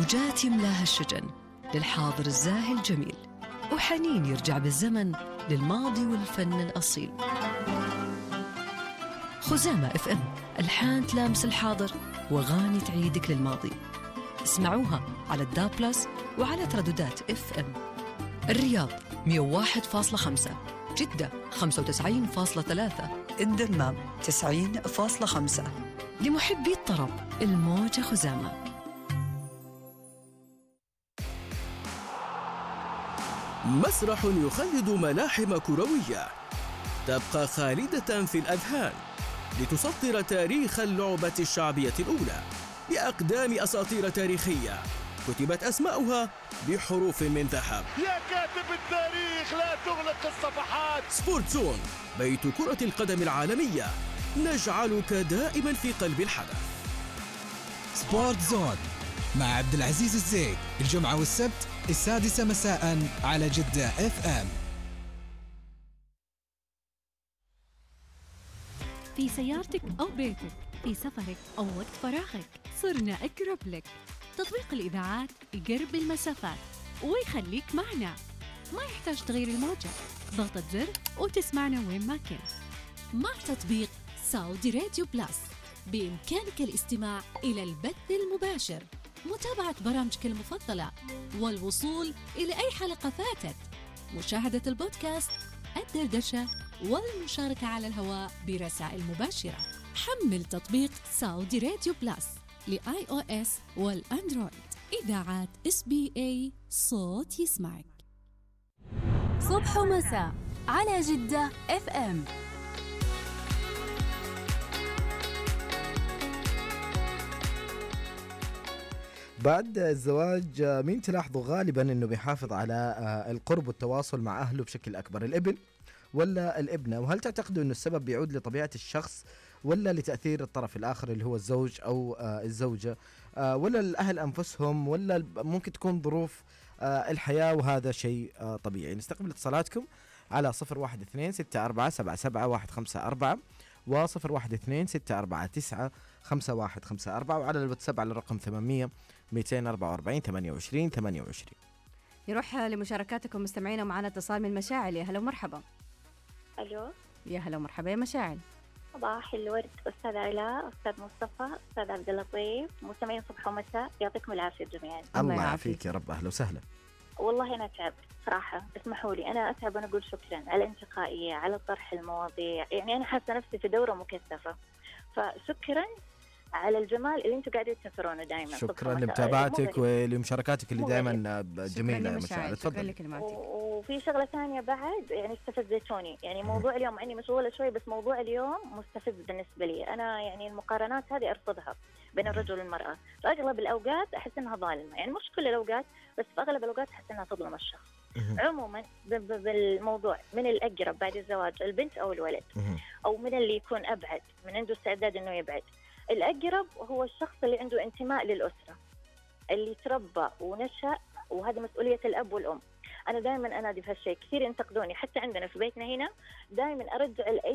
موجات يملاها الشجن للحاضر الزاهي الجميل، وحنين يرجع بالزمن للماضي والفن الأصيل. خزامة اف ام، ألحان تلامس الحاضر وغاني تعيدك للماضي. اسمعوها على الدا بلس وعلى ترددات اف ام. الرياض 101.5، جدة 95.3، الدمام 90.5. لمحبي الطرب الموجة خزامة. مسرح يخلد ملاحم كروية تبقى خالدة في الأذهان لتسطر تاريخ اللعبة الشعبية الأولى بأقدام أساطير تاريخية كتبت أسماؤها بحروف من ذهب. يا كاتب التاريخ لا تغلق الصفحات. سبورت زون، بيت كرة القدم العالمية، نجعلك دائما في قلب الحدث. سبورت زون مع عبد العزيز الزيد، الجمعة والسبت 6 مساء على جدة اف ام. في سيارتك أو بيتك، في سفرك أو وقت فراغك، صرنا أقرب لك. تطبيق الإذاعات يقرب المسافات ويخليك معنا، ما يحتاج تغير الموجة، ضغطة زر وتسمعنا وين ما كنت. مع تطبيق سعودي راديو بلس بإمكانك الاستماع إلى البث المباشر، متابعة برامجك المفضلة، والوصول إلى أي حلقة فاتت، مشاهدة البودكاست، الدردشة، والمشاركة على الهواء برسائل مباشرة. حمل تطبيق سعودي راديو بلس لآي أو إس والأندرويد. إذاعات SBA، صوت يسمعك. صبح ومساء على جدة اف ام. بعد الزواج مين تلاحظوا غالبا انه بيحافظ على القرب والتواصل مع اهله بشكل اكبر، الابن ولا الابنة؟ وهل تعتقدوا انه السبب بيعود لطبيعة الشخص ولا لتأثير الطرف الآخر اللي هو الزوج أو الزوجة، ولا الأهل أنفسهم، ولا ممكن تكون ظروف الحياة وهذا شيء طبيعي؟ نستقبل اتصالاتكم على 012-64-77-154 و012-649-5154 وعلى الواتساب على الرقم 800-244-28-28. يروح لمشاركاتكم مستمعينا، ومعنا اتصال من مشاعل. يا هلا ومرحبا. الو، يا هلا ومرحبا يا مشاعل. صباح الورد أستاذ علاء، أستاذ مصطفى، أستاذ عبد اللطيف، مستمعين صبح ومساء، يعطيكم العافية جميعا. الله يعافيك يا رب. أهلا وسهلا. والله أنا تعبت صراحة، اسمحوا لي أنا أتعب وأنا أقول شكرا على الانتقائية، على طرح المواضيع. يعني أنا حاسة نفسي في دورة مكثفة، فشكرا على الجمال اللي انتم قاعدين تسافرونه دائما. شكرا لمتابعتك ولمشاركاتك اللي دائما جميله يا مشاعل. تفضل. وفي شغله ثانيه بعد، يعني استفزتوني، يعني موضوع اليوم اني مشغوله شوي، بس موضوع اليوم مستفز بالنسبه لي انا. يعني المقارنات هذه ارفضها بين الرجل والمراه، في اغلب الاوقات احس انها ظالمه، يعني مش كل الاوقات بس في اغلب الاوقات احس انها تظلم الشخص. عموما بالموضوع، من الاقرب بعد الزواج، البنت او الولد، او من اللي يكون ابعد، من عنده استعداد انه يبعد. الأقرب هو الشخص اللي عنده انتماء للأسرة، اللي تربى ونشأ، وهذه مسؤولية الأب والأم. أنا دائما أنادي في هالشيء، كثير ينتقدوني حتى عندنا في بيتنا هنا، دائما أرجع